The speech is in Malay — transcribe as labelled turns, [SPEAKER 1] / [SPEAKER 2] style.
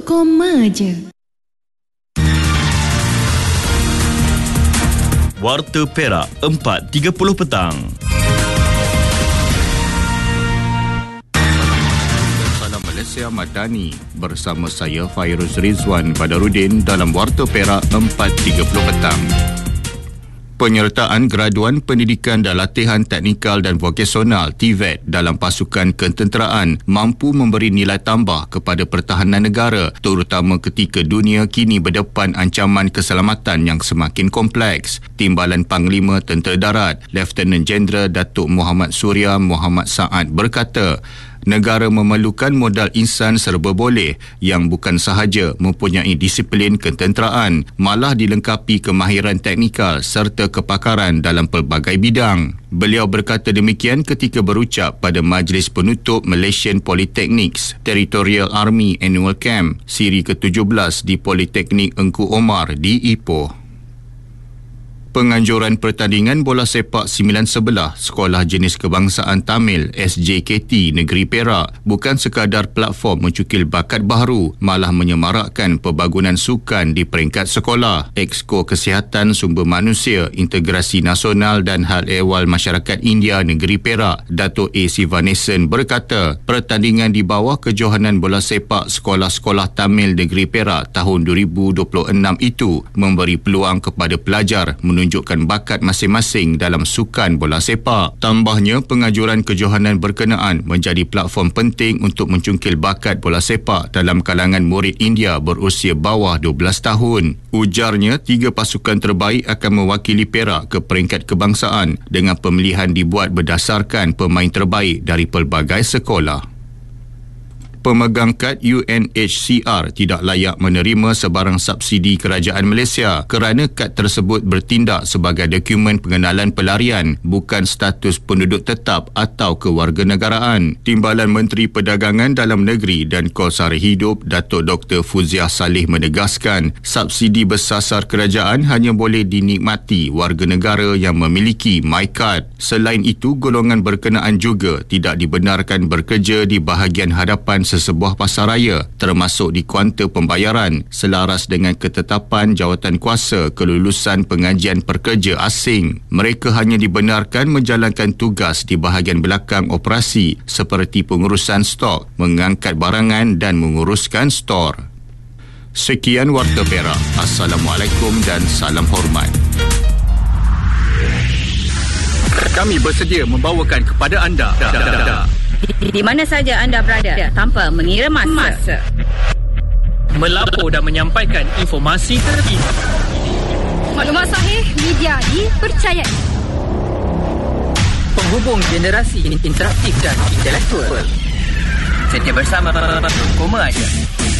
[SPEAKER 1] koma je.
[SPEAKER 2] Warta Perak 4.30 petang.
[SPEAKER 3] Salam Malaysia Madani bersama saya Fairuz Rizwan Badarudin dalam Warta Perak 4.30 petang. Penyertaan graduan pendidikan dan latihan teknikal dan vokasional TVET dalam pasukan ketenteraan mampu memberi nilai tambah kepada pertahanan negara, terutama ketika dunia kini berdepan ancaman keselamatan yang semakin kompleks. Timbalan Panglima Tentera Darat, Lieutenant Jeneral Datuk Muhammad Surya Muhammad Saad berkata, negara memerlukan modal insan serba boleh yang bukan sahaja mempunyai disiplin ketenteraan, malah dilengkapi kemahiran teknikal serta kepakaran dalam pelbagai bidang. Beliau berkata demikian ketika berucap pada Majlis Penutup Malaysian Polytechnics Territorial Army Annual Camp siri ke-17 di Politeknik Engku Omar di Ipoh. Penganjuran pertandingan bola sepak 9 sebelah Sekolah Jenis Kebangsaan Tamil SJKT Negeri Perak bukan sekadar platform mencukil bakat baharu, malah menyemarakkan pembangunan sukan di peringkat sekolah. Exco Kesihatan Sumber Manusia, Integrasi Nasional dan Hal Ehwal Masyarakat India Negeri Perak, Dato' A. Sivanesan berkata, pertandingan di bawah kejohanan bola sepak Sekolah-Sekolah Tamil Negeri Perak tahun 2026 itu memberi peluang kepada pelajar menunjukkan bakat masing-masing dalam sukan bola sepak. Tambahnya, pengajuran kejohanan berkenaan menjadi platform penting untuk mencungkil bakat bola sepak dalam kalangan murid India berusia bawah 12 tahun. Ujarnya, 3 pasukan terbaik akan mewakili Perak ke peringkat kebangsaan dengan pemilihan dibuat berdasarkan pemain terbaik dari pelbagai sekolah. Pemegang kad UNHCR tidak layak menerima sebarang subsidi kerajaan Malaysia kerana kad tersebut bertindak sebagai dokumen pengenalan pelarian, bukan status penduduk tetap atau kewarganegaraan. Timbalan Menteri Perdagangan Dalam Negeri dan Kos Sara Hidup Datuk Dr. Fuziah Saleh menegaskan, subsidi bersasar kerajaan hanya boleh dinikmati warga negara yang memiliki MyCard. Selain itu, golongan berkenaan juga tidak dibenarkan bekerja di bahagian hadapan sesebuah pasaraya, termasuk di kaunter pembayaran, selaras dengan ketetapan Jawatankuasa Kelulusan Pengajian Pekerja Asing. Mereka hanya dibenarkan menjalankan tugas di bahagian belakang operasi seperti pengurusan stok, mengangkat barangan dan menguruskan stor. Sekian Warta Perak. Assalamualaikum dan salam hormat.
[SPEAKER 4] Kami bersedia membawakan kepada anda
[SPEAKER 5] di mana saja anda berada tanpa mengira masa.
[SPEAKER 4] Melapor dan menyampaikan informasi terkini.
[SPEAKER 5] Maklumat sahih, media dipercayai.
[SPEAKER 4] Penghubung generasi interaktif dan intelektual.
[SPEAKER 5] Setia bersama, koma aja.